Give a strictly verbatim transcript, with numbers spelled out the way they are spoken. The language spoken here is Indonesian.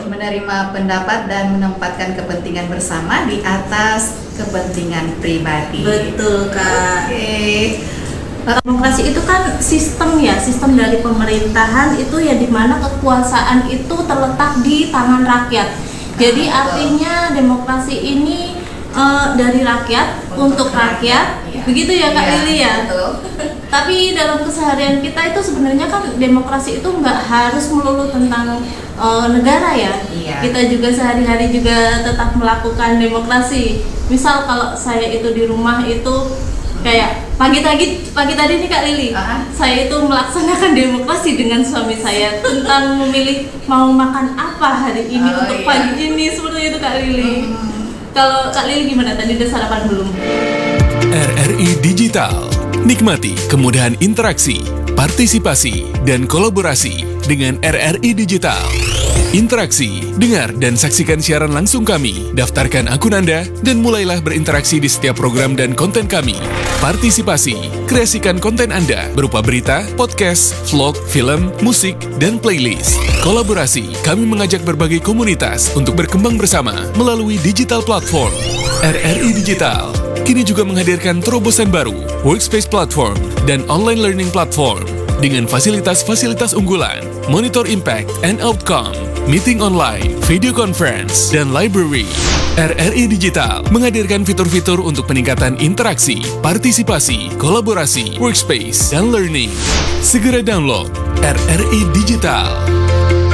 menerima pendapat dan menempatkan kepentingan bersama di atas kepentingan pribadi. Betul, Kak. Oke. Demokrasi itu kan sistem ya, sistem dari pemerintahan itu ya, dimana kekuasaan itu terletak di tangan rakyat. Jadi Betul. artinya demokrasi ini uh, dari rakyat untuk, untuk rakyat, rakyat. Begitu ya Kak Iya, Lili ya. betul. Tapi dalam keseharian kita itu sebenarnya kan demokrasi itu nggak harus melulu tentang uh, negara ya. Iya. Kita juga sehari-hari juga tetap melakukan demokrasi. Misal kalau saya itu di rumah itu kayak pagi tadi pagi tadi nih Kak Lili, uh-huh. saya itu melaksanakan demokrasi dengan suami saya tentang memilih mau makan apa hari ini oh, untuk iya. pagi ini, seperti itu Kak Lili. Hmm. Kalau Kak Lili gimana, tadi udah sarapan belum? R R I Digital. Nikmati kemudahan interaksi, partisipasi, dan kolaborasi dengan R R I Digital. Interaksi, dengar dan saksikan siaran langsung kami, daftarkan akun Anda, dan mulailah berinteraksi di setiap program dan konten kami. Partisipasi, kreasikan konten Anda berupa berita, podcast, vlog, film, musik, dan playlist. Kolaborasi, kami mengajak berbagai komunitas untuk berkembang bersama melalui digital platform. R R I Digital kini juga menghadirkan terobosan baru, workspace platform, dan online learning platform dengan fasilitas-fasilitas unggulan, monitor impact and outcome, meeting online, video conference, dan library. R R I Digital menghadirkan fitur-fitur untuk peningkatan interaksi, partisipasi, kolaborasi, workspace, dan learning. Segera download R R I Digital.